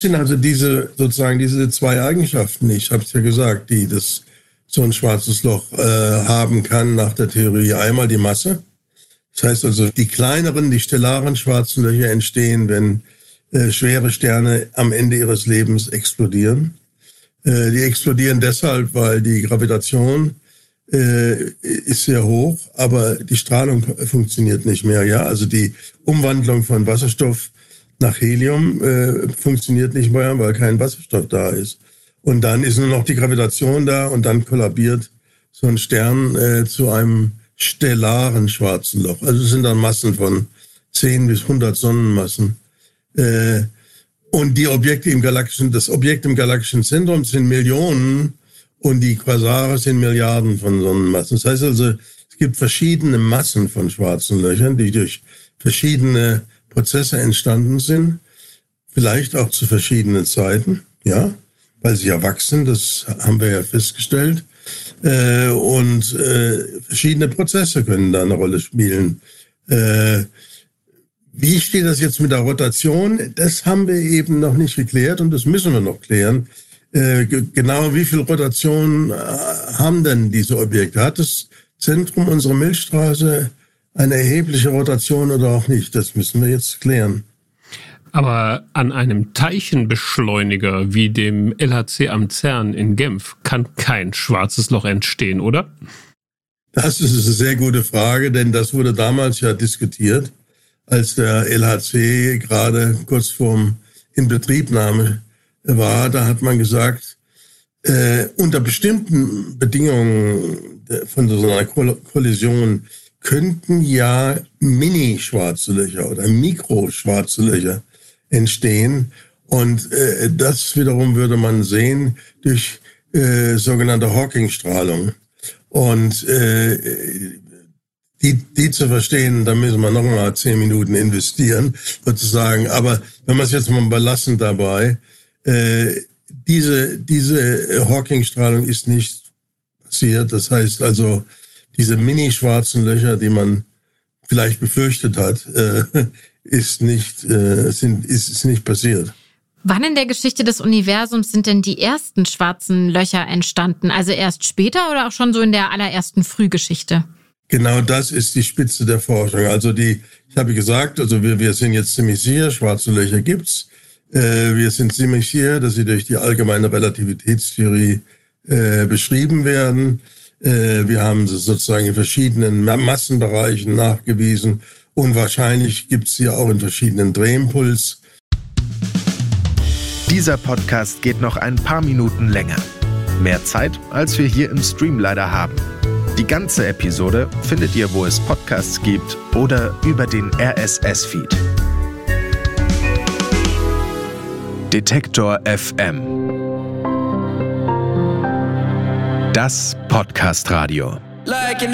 sind also diese zwei Eigenschaften, ich habe es ja gesagt, die das so ein schwarzes Loch haben kann nach der Theorie. Einmal die Masse. Das heißt also, die kleineren, die stellaren schwarzen Löcher entstehen, wenn schwere Sterne am Ende ihres Lebens explodieren. Die explodieren deshalb, weil die Gravitation ist sehr hoch, aber die Strahlung funktioniert nicht mehr. Ja, also die Umwandlung von Wasserstoff nach Helium funktioniert nicht mehr, weil kein Wasserstoff da ist. Und dann ist nur noch die Gravitation da und dann kollabiert so ein Stern zu einem stellaren schwarzen Loch. Also es sind dann Massen von 10 bis 100 Sonnenmassen. Und die Objekte das Objekt im galaktischen Zentrum sind Millionen und die Quasare sind Milliarden von Sonnenmassen. Das heißt also, es gibt verschiedene Massen von schwarzen Löchern, die durch verschiedene Prozesse entstanden sind, vielleicht auch zu verschiedenen Zeiten, ja, weil sie ja wachsen, das haben wir ja festgestellt. Und verschiedene Prozesse können da eine Rolle spielen. Wie steht das jetzt mit der Rotation? Das haben wir eben noch nicht geklärt und das müssen wir noch klären. Genau wie viel Rotation haben denn diese Objekte? Hat das Zentrum unserer Milchstraße eine erhebliche Rotation oder auch nicht? Das müssen wir jetzt klären. Aber an einem Teilchenbeschleuniger wie dem LHC am CERN in Genf kann kein schwarzes Loch entstehen, oder? Das ist eine sehr gute Frage, denn das wurde damals ja diskutiert, als der LHC gerade kurz vorm Inbetriebnahme war. Da hat man gesagt, unter bestimmten Bedingungen von so einer Kollision könnten ja Mini-schwarze Löcher oder Mikroschwarze Löcher entstehen. Und das wiederum würde man sehen durch sogenannte Hawking-Strahlung. Und die zu verstehen, da müssen wir nochmal 10 Minuten investieren, sozusagen. Aber wenn wir es jetzt mal belassen dabei, diese Hawking-Strahlung ist nicht passiert. Das heißt also, diese mini-schwarzen Löcher, die man vielleicht befürchtet hat, ist nicht passiert. Wann in der Geschichte des Universums sind denn die ersten schwarzen Löcher entstanden? Also erst später oder auch schon so in der allerersten Frühgeschichte? Genau das ist die Spitze der Forschung. Also ich habe gesagt, also wir sind jetzt ziemlich sicher, schwarze Löcher gibt's. Wir sind ziemlich sicher, dass sie durch die allgemeine Relativitätstheorie beschrieben werden. Wir haben sie sozusagen in verschiedenen Massenbereichen nachgewiesen. Und wahrscheinlich gibt's sie auch in verschiedenen Drehimpuls. Dieser Podcast geht noch ein paar Minuten länger. Mehr Zeit, als wir hier im Stream leider haben. Die ganze Episode findet ihr, wo es Podcasts gibt oder über den RSS-Feed. Detektor FM. Das Podcast-Radio.